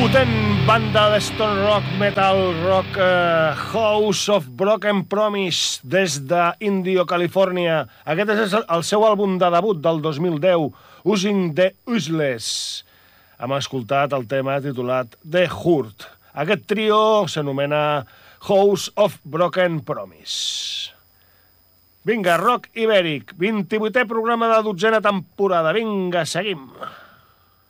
Potent banda de stone rock, metal rock, House of Broken Promise, des d'Indio, Califòrnia. Aquest és el seu àlbum de debut del 2010, Using the Useless. Hem escoltat el tema titulat The Hurt. Aquest trio s'anomena House of Broken Promise. Vinga, rock ibèric, 28è programa de la 12a temporada. Vinga, seguim.